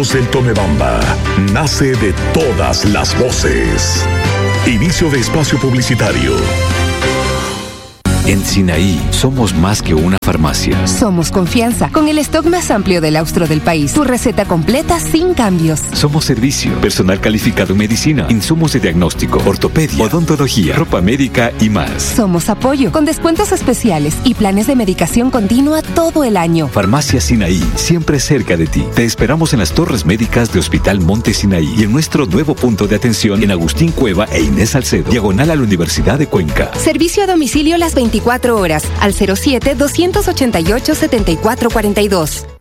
voz del Tomebamba nace de todas las voces. Inicio de espacio publicitario. En Sinaí somos más que una farmacia. Somos confianza, con el stock más amplio del austro del país. Tu receta completa sin cambios. Somos servicio, personal calificado en medicina, insumos de diagnóstico, ortopedia, odontología, ropa médica y más. Somos apoyo, con descuentos especiales y planes de medicación continua todo el año. Farmacia Sinaí, siempre cerca de ti. Te esperamos en las torres médicas de Hospital Monte Sinaí y en nuestro nuevo punto de atención en Agustín Cueva e Inés Salcedo, diagonal a la Universidad de Cuenca. Servicio a domicilio las 24 horas al 07-288-7442.